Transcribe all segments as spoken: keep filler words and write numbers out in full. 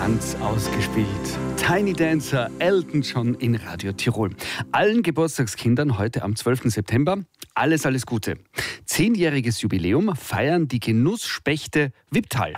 ganz ausgespielt. Tiny Dancer, Elton John in Radio Tirol. Allen Geburtstagskindern heute am zwölften September alles, alles Gute. Zehnjähriges Jubiläum feiern die Genussspechte Wipptal.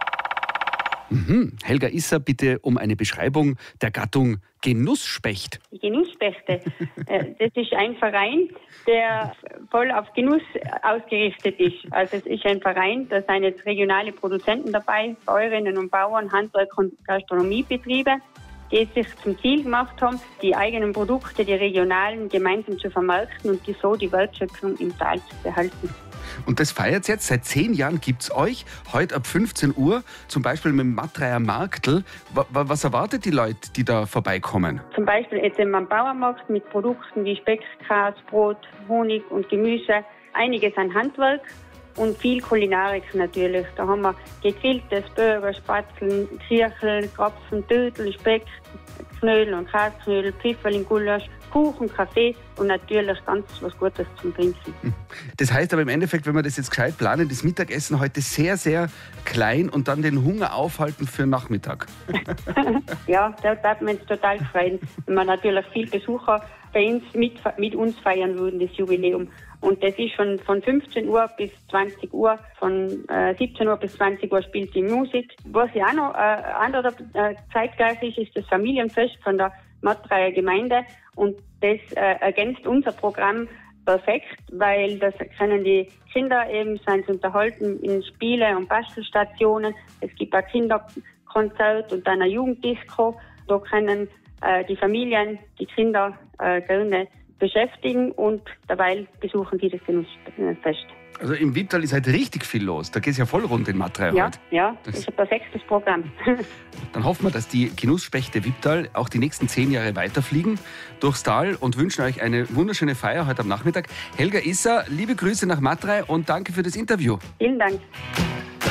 Mhm. Helga Isser, bitte um eine Beschreibung der Gattung Genussspecht. Die Genussspechte, das ist ein Verein, der voll auf Genuss ausgerichtet ist. Also es ist ein Verein, da sind jetzt regionale Produzenten dabei, Bäuerinnen und Bauern, Handwerk- und Gastronomiebetriebe, die sich zum Ziel gemacht haben, die eigenen Produkte, die regionalen, gemeinsam zu vermarkten und die so die Wertschöpfung im Tal zu behalten. Und das feiert jetzt, seit zehn Jahren gibt es euch, heute ab fünfzehn Uhr, zum Beispiel mit dem Mattreier Marktl. Was erwartet die Leute, die da vorbeikommen? Zum Beispiel jetzt am Bauernmarkt mit Produkten wie Speck, Käse, Brot, Honig und Gemüse. Einiges an Handwerk und viel Kulinarik natürlich. Da haben wir gegrilltes Burger, Spatzeln, Kirchel, Krapfen, Dödel, Speck, Knödel und Käseknödel, Pfifferling, Gulasch, Kuchen, Kaffee und natürlich ganz was Gutes zum Trinken. Das heißt aber im Endeffekt, wenn wir das jetzt gescheit planen, das Mittagessen heute sehr, sehr klein und dann den Hunger aufhalten für den Nachmittag. Ja, da darf man uns total freuen, wenn wir natürlich viele Besucher bei uns mit, mit uns feiern würden, das Jubiläum. Und das ist schon von fünfzehn Uhr bis zwanzig Uhr, von äh, siebzehn Uhr bis zwanzig Uhr spielt die Musik. Was ja auch noch äh, anderer äh, zeitgleich ist, ist das Familienfest von der Mattreier Gemeinde. Und das äh, ergänzt unser Programm perfekt, weil das können die Kinder eben sich unterhalten in Spiele- und Bastelstationen. Es gibt ein Kinderkonzert und dann eine Jugenddisco. Da können äh, die Familien, die Kinder äh, gerne beschäftigen und dabei besuchen die das Genussfest. Also im Wipptal ist halt richtig viel los. Da geht es ja voll rund in Mattreier Ja, heute. ja, das, das ist ein perfektes Programm. Dann hoffen wir, dass die Genussspechte Wipptal auch die nächsten zehn Jahre weiterfliegen durchs Tal und wünschen euch eine wunderschöne Feier heute am Nachmittag. Helga Isser, liebe Grüße nach Mattreier und danke für das Interview. Vielen Dank.